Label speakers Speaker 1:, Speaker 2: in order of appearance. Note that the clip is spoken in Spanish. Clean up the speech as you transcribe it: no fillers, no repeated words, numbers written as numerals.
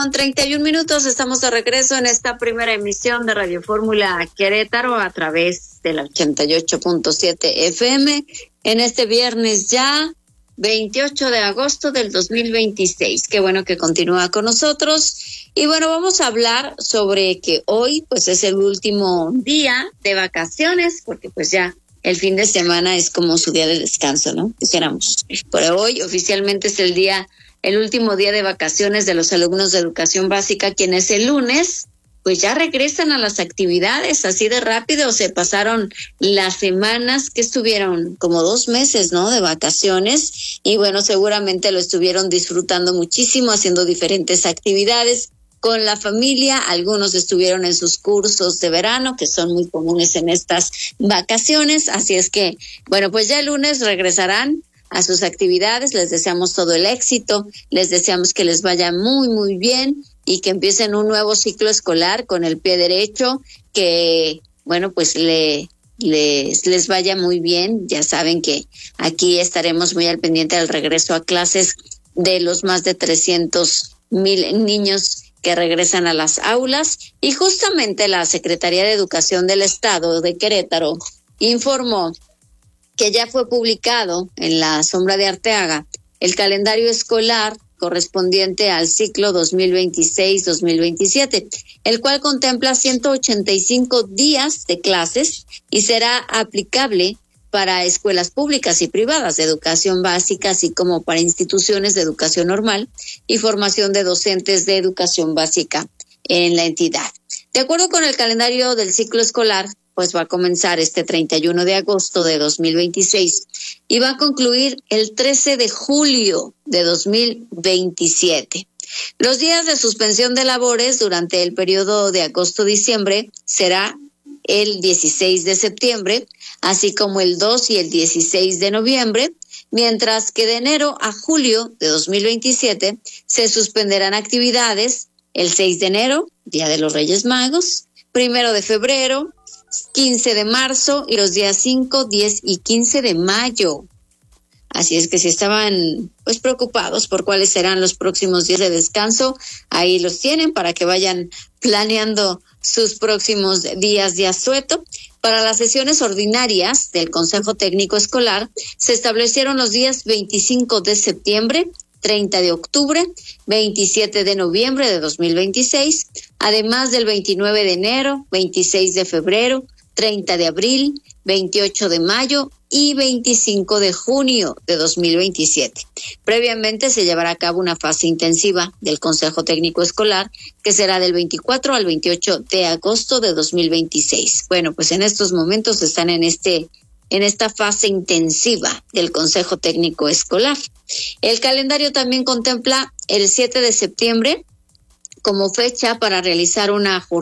Speaker 1: 8:31. Estamos de regreso en esta primera emisión de Radio Fórmula Querétaro a través de la 88.7 FM en este viernes ya 28 de agosto del 2026. Qué bueno que continúa con nosotros. Y bueno, vamos a hablar sobre que hoy pues es el último día de vacaciones, porque pues ya el fin de semana es como su día de descanso, ¿no? Dijéramos. Pero hoy oficialmente es el último día de vacaciones de los alumnos de educación básica, quienes el lunes pues ya regresan a las actividades. Así de rápido se pasaron las semanas que estuvieron como 2 meses, ¿no? De vacaciones. Y bueno, seguramente lo estuvieron disfrutando muchísimo, haciendo diferentes actividades con la familia. Algunos estuvieron en sus cursos de verano, que son muy comunes en estas vacaciones. Así es que, bueno, pues ya el lunes regresarán a sus actividades. Les deseamos todo el éxito, les deseamos que les vaya muy, muy bien y que empiecen un nuevo ciclo escolar con el pie derecho, que, bueno, pues les vaya muy bien. Ya saben que aquí estaremos muy al pendiente del regreso a clases de los más de 300,000 niños que regresan a las aulas. Y justamente la Secretaría de Educación del Estado de Querétaro informó que ya fue publicado en la Sombra de Arteaga el calendario escolar correspondiente al ciclo 2026-2027, el cual contempla 185 días de clases y será aplicable para escuelas públicas y privadas de educación básica, así como para instituciones de educación normal y formación de docentes de educación básica en la entidad. De acuerdo con el calendario del ciclo escolar, pues va a comenzar este 31 de agosto de 2026 y va a concluir el 13 de julio de 2027. Los días de suspensión de labores durante el periodo de agosto-diciembre será el 16 de septiembre, así como el 2 y el 16 de noviembre, mientras que de enero a julio de 2027 se suspenderán actividades el 6 de enero, Día de los Reyes Magos, 1 de febrero, 15 de marzo y los días 5, 10 y 15 de mayo. Así es que si estaban pues preocupados por cuáles serán los próximos días de descanso, ahí los tienen para que vayan planeando sus próximos días de asueto. Para las sesiones ordinarias del Consejo Técnico Escolar se establecieron los días 25 de septiembre, 30 de octubre, 27 de noviembre de 2026, además del 29 de enero, 26 de febrero, 30 de abril, 28 de mayo y 25 de junio de 2027. Previamente se llevará a cabo una fase intensiva del Consejo Técnico Escolar, que será del 24 al 28 de agosto de 2026. Bueno, pues en estos momentos están en esta fase intensiva del Consejo Técnico Escolar. El calendario también contempla el 7 de septiembre como fecha para realizar una jornada